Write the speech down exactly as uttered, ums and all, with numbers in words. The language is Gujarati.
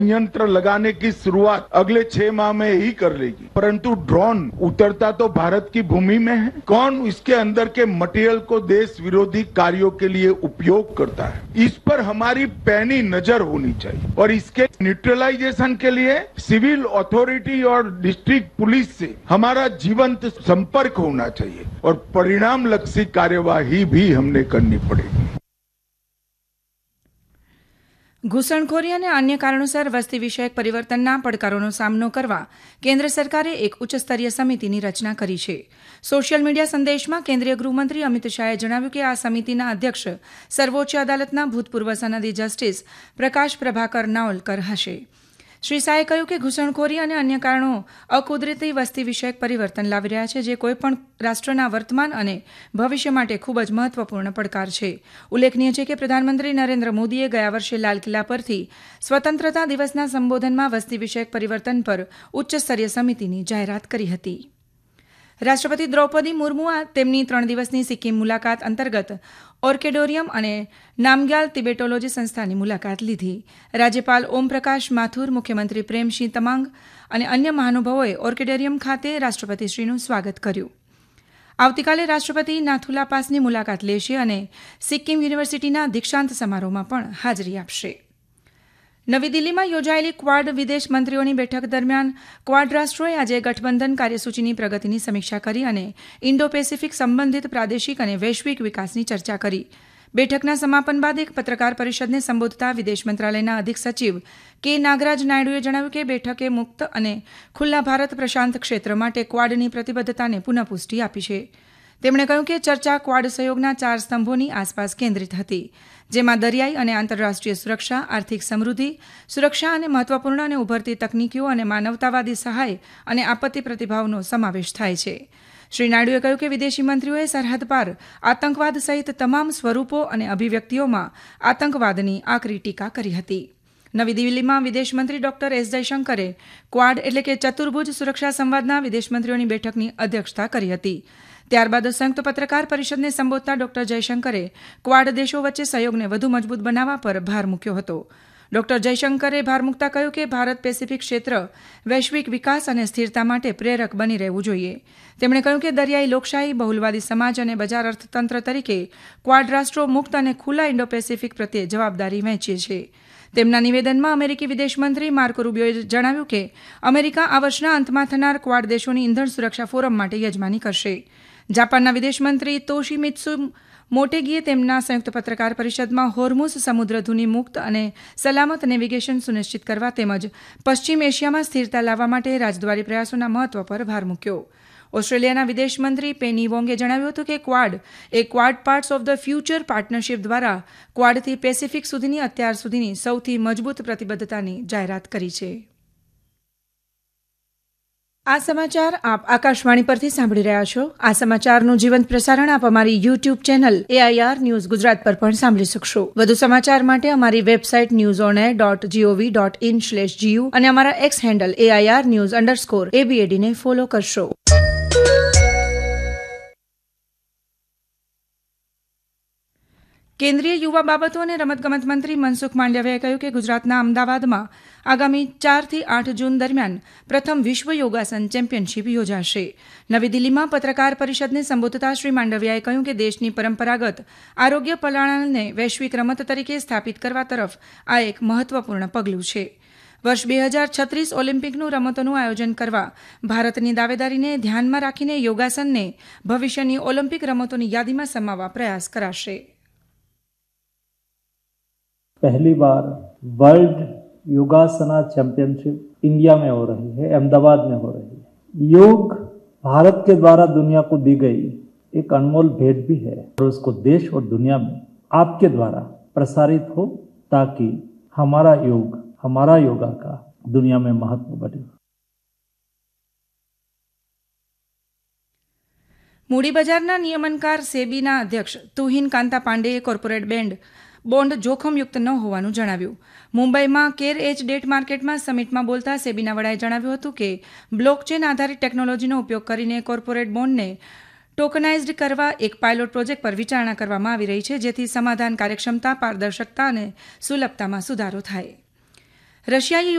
यंत्र लगाने की शुरुआत अगले छह माह में ही कर लेगी, परंतु ड्रोन उतरता तो भारत की भूमि में है। कौन इसके अंदर के मटेरियल को देश विरोधी कार्यों के लिए उपयोग करता है, इस पर हमारी पैनी नजर होनी चाहिए और इसके न्यूट्रलाइजेशन के लिए सिविल अथॉरिटी और डिस्ट्रिक्ट पुलिस से हमारा जीवंत संपर्क होना चाहिए और परिणाम लक्षी कार्यवाही भी हमने करनी पड़ेगी। ઘૂસણખોરી અને અન્ય કારણોસર વસ્તી વિષયક પરિવર્તનના પડકારોનો સામનો કરવા કેન્દ્ર સરકારે એક ઉચ્ચસ્તરીય સમિતિની રચના કરી છે. સોશિયલ મીડિયા સંદેશમાં કેન્દ્રીય ગૃહમંત્રી અમિત શાહે જણાવ્યું કે આ સમિતિના અધ્યક્ષ સર્વોચ્ચ અદાલતના ભૂતપૂર્વ સનદી જસ્ટિસ પ્રકાશ પ્રભાકર નાવલકર હશે. શ્રી શાહે કહ્યું કે ઘૂસણખોરી અને અન્ય કારણો અકુદરતી વસ્તી વિષયક પરિવર્તન લાવી રહ્યા છે, જે કોઈપણ રાષ્ટ્રના વર્તમાન અને ભવિષ્ય માટે ખૂબ જ મહત્વપૂર્ણ પડકાર છે. ઉલ્લેખનીય છે કે પ્રધાનમંત્રી નરેન્દ્ર મોદીએ ગયા વર્ષે લાલ કિલ્લા પરથી સ્વતંત્રતા દિવસના સંબોધનમાં વસ્તી વિષયક પરિવર્તન પર ઉચ્ચસ્તરીય સમિતિની જાહેરાત કરી હતી. રાષ્ટ્રપતિ દ્રૌપદી મુર્મુએ તેમની ત્રણ દિવસની સિક્કિમ મુલાકાત અંતર્ગત ઓર્કેડોરિયમ અને નામગ્યાલ તિબેટોલોજી સંસ્થાની મુલાકાત લીધી. રાજ્યપાલ ઓમપ્રકાશ માથુર, મુખ્યમંત્રી પ્રેમસિંહ તમાંગ અને અન્ય મહાનુભાવોએ ઓર્કેડોરિયમ ખાતે રાષ્ટ્રપતિશ્રીનું સ્વાગત કર્યું. આવતીકાલે રાષ્ટ્રપતિ નાથુલા પાસની મુલાકાત લેશે અને સિક્કિમ યુનિવર્સિટીના દીક્ષાંત સમારોહમાં પણ હાજરી આપશે. નવી દિલ્હીમાં યોજાયેલી ક્વાડ વિદેશ મંત્રીઓની બેઠક દરમિયાન ક્વાડ રાષ્ટ્રોએ આજે ગઠબંધન કાર્યસૂચિની પ્રગતિની સમીક્ષા કરી અને ઇન્ડો પેસિફિક સંબંધિત પ્રાદેશિક અને વૈશ્વિક વિકાસની ચર્ચા કરી. બેઠકના સમાપન બાદ એક પત્રકાર પરિષદને સંબોધતા વિદેશ મંત્રાલયના અધિક સચિવ કે નાગરાજ નાયડુએ જણાવ્યું કે બેઠકે મુક્ત અને ખુલ્લા ભારત પ્રશાંત ક્ષેત્ર માટે ક્વાડની પ્રતિબદ્ધતાને પુનઃપુષ્ટિ આપી છે. તેમણે કહ્યું કે ચર્ચા ક્વાડ સહયોગના ચાર સ્તંભોની આસપાસ કેન્દ્રિત હતી, જેમાં દરિયાઈ અને આંતરરાષ્ટ્રીય સુરક્ષા, આર્થિક સમૃદ્ધિ, સુરક્ષા અને મહત્વપૂર્ણ અને ઉભરતી તકનીકીઓ અને માનવતાવાદી સહાય અને આપત્તિ પ્રતિભાવનો સમાવેશ થાય છે. શ્રી નાયડુએ કહ્યું કે વિદેશી મંત્રીઓએ સરહદ પાર આતંકવાદ સહિત તમામ સ્વરૂપો અને અભિવ્યક્તિઓમાં આતંકવાદની આકરી ટીકા કરી હતી. નવી દિલ્હીમાં વિદેશમંત્રી ડોક્ટર એસ જયશંકરે ક્વાડ એટલે કે ચતુર્ભુજ સુરક્ષા સંવાદના વિદેશમંત્રીઓની બેઠકની અધ્યક્ષતા કરી હતી. ત્યારબાદ સંયુક્ત પત્રકાર પરિષદને સંબોધતા ડોક્ટર જયશંકરે ક્વાડ દેશો વચ્ચે સહયોગને વધુ મજબૂત બનાવવા પર ભાર મૂક્યો હતો. ડોક્ટર જયશંકરે ભાર મૂકતા કહ્યું કે ભારત પેસિફિક ક્ષેત્ર વૈશ્વિક વિકાસ અને સ્થિરતા માટે પ્રેરક બની રહેવું જોઈએ. તેમણે કહ્યું કે દરિયાઈ લોકશાહી, બહુલવાદી સમાજ અને બજાર અર્થતંત્ર તરીકે ક્વાડ રાષ્ટ્રો મુક્ત અને ખુલ્લા ઇન્ડો પેસિફિક પ્રત્યે જવાબદારી વહેંચે છે. તેમના નિવેદનમાં અમેરિકી વિદેશમંત્રી માર્કો રૂબિયોએ જણાવ્યું કે અમેરિકા આ વર્ષના અંતમાં થનાર ક્વાડ દેશોની ઇંધણ સુરક્ષા ફોરમ માટે યજમાની કરશે. જાપાનના વિદેશમંત્રી તોશિમિત્સુ મોટેગીએ તેમના સંયુક્ત પત્રકાર પરિષદમાં હોર્મુઝ સમુદ્રધુની મુક્ત અને સલામત નેવિગેશન સુનિશ્ચિત કરવા તેમજ પશ્ચિમ એશિયામાં સ્થિરતા લાવવા માટે રાજદ્વારી પ્રયાસોના મહત્વ પર ભાર મૂક્યો. ઓસ્ટ્રેલિયાના વિદેશમંત્રી પેની વોંગે જણાવ્યું હતું કે Quad A Quad parts of the future partnership દ્વારા ક્વાડથી પેસિફિક સુધીની અત્યાર સુધીની સૌથી મજબૂત પ્રતિબદ્ધતાની જાહેરાત કરી છે. આ સમાચાર આપ આકાશવાણી પરથી સાંભળી રહ્યા છો. આ સમાચારનું જીવંત પ્રસારણ આપ અમારી YouTube channel AIR news Gujarat પર પણ સાંભળી શકશો. વધુ સમાચાર માટે અમારી website news on air dot GOV dot in slash GU અને અમારા x handle AIR news underscore એબીએડીને follow કરશો. કેન્દ્રીય યુવા બાબતો અને રમતગમત મંત્રી મનસુખ માંડવિયાએ કહ્યું કે ગુજરાતના અમદાવાદમાં આગામી ચારથી આઠ જૂન દરમિયાન પ્રથમ વિશ્વ યોગાસન ચેમ્પિયનશિપ યોજાશે. નવી દિલ્હીમાં પત્રકાર પરિષદને સંબોધતા શ્રી માંડવિયાએ કહ્યું કે દેશની પરંપરાગત આરોગ્ય પ્રણાલીને વૈશ્વિક રમત તરીકે સ્થાપિત કરવા તરફ આ એક મહત્વપૂર્ણ પગલું છે. વર્ષ બે હજાર છત્રીસ ઓલિમ્પિકનું રમતોનું આયોજન કરવા ભારતની દાવેદારીને ધ્યાનમાં રાખીને યોગાસનને ભવિષ્યની ઓલિમ્પિક રમતોની યાદીમાં સમાવવા પ્રયાસ કરાશે. पहली बार वर्ल्ड योगासना चैंपियनशिप इंडिया में हो रही है, अहमदाबाद में हो रही है. योग भारत के द्वारा दुनिया को दी गई एक अनमोल भेंट भी है और उसको देश और दुनिया में आपके द्वारा प्रसारित हो ताकि हमारा योग, हमारा योगा का दुनिया में महत्व बढ़े. મૂડી બજારના નિયમનકાર સેબીના અધ્યક્ષ તુહિન કાંતા પાંડેએ કોર્પોરેટ બેન્ડ બોન્ડ જોખમયુક્ત ન હોવાનું જણાવ્યું. મુંબઈમાં કેર એચ ડેટ માર્કેટમાં સમિટમાં બોલતા સેબીના વડાએ જણાવ્યું હતું કે બ્લોકચેન આધારિત ટેકનોલોજીનો ઉપયોગ કરીને કોર્પોરેટ બોન્ડને ટોકનાઇઝડ કરવા એક પાયલોટ પ્રોજેક્ટ પર વિચારણા કરવામાં આવી રહી છે, જેથી સમાધાન કાર્યક્ષમતા, પારદર્શકતા અને સુલભતામાં સુધારો થાય. રશિયાએ